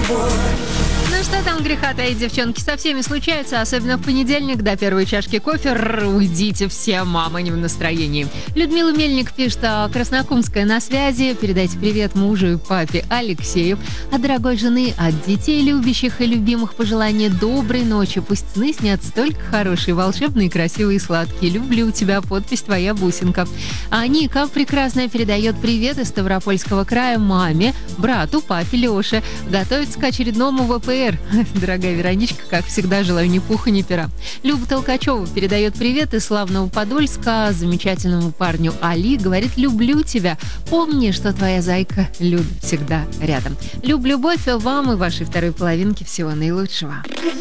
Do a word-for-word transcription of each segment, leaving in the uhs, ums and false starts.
тобой. Ну что там греха таить, девчонки, со всеми случается, особенно в понедельник, до первой чашки кофе, рррр, уйдите все, мама не в настроении. Людмила Мельник пишет, а Краснокумская на связи, передайте привет мужу и папе Алексею, от дорогой жены, от детей любящих и любимых пожелания доброй ночи, пусть сны снятся только хорошие, волшебные, красивые и сладкие, люблю тебя, подпись твоя бусинка. А Ника прекрасная передает привет из Ставропольского края маме, брату, папе Леше, готовится к очередному вэ пэ эр. Дорогая Вероничка, как всегда, желаю ни пуха, ни пера. Люба Толкачева передает привет из славного Подольска замечательному парню Али. Говорит, люблю тебя. Помни, что твоя зайка Люда всегда рядом. Люб, любовь вам и вашей второй половинке. Всего наилучшего.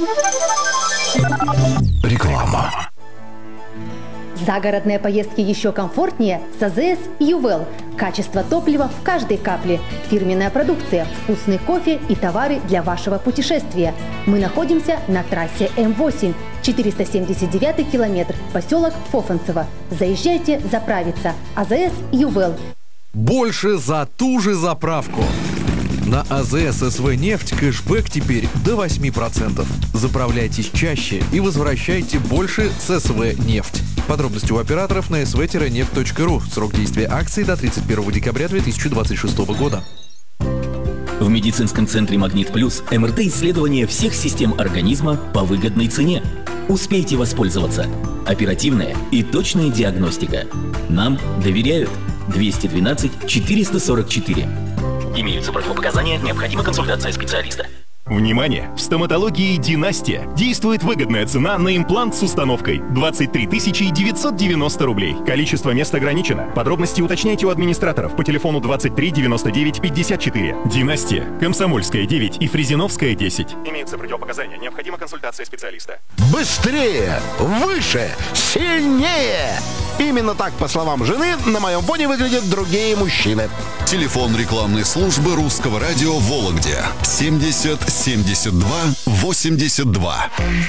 Реклама. Загородные поездки еще комфортнее с а зэ эс «Ювел». Качество топлива в каждой капле. Фирменная продукция, вкусный кофе и товары для вашего путешествия. Мы находимся на трассе эм восемь, четыреста семьдесят девятый километр, поселок Фофанцево. Заезжайте заправиться. а зэ эс «Ювел». Больше за ту же заправку. На а зэ эс эс вэ «Нефть» кэшбэк теперь до восемь процентов. Заправляйтесь чаще и возвращайте больше с эс вэ «Нефть». Подробности у операторов на эс вэ нефть точка ру. Срок действия акции до тридцать первого декабря две тысячи двадцать шестого года. В медицинском центре «Магнит Плюс» эм эр тэ-исследование всех систем организма по выгодной цене. Успейте воспользоваться. Оперативная и точная диагностика. Нам доверяют. двести двенадцать четыреста сорок четыре. Имеются противопоказания, необходима консультация специалиста. Внимание! В стоматологии «Династия» действует выгодная цена на имплант с установкой двадцать три тысячи девятьсот девяносто рублей. Количество мест ограничено. Подробности уточняйте у администраторов по телефону двадцать три девяносто девять пятьдесят четыре. «Династия», Комсомольская девять и Фрезеновская десять. Имеются противопоказания. Необходима консультация специалиста. Быстрее! Выше! Сильнее! Именно так, по словам жены, на моем фоне выглядят другие мужчины. Телефон рекламной службы Русского радио в Вологде семьдесят семьдесят два восемьдесят два.